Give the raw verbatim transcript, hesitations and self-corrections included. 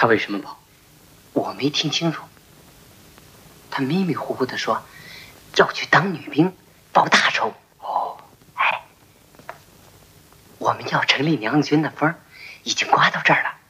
他为什么跑？ 我没听清楚。他迷迷糊糊地说，要去当女兵，报大仇。 哦， 哎，我们要成立娘军的风已经刮到这儿了。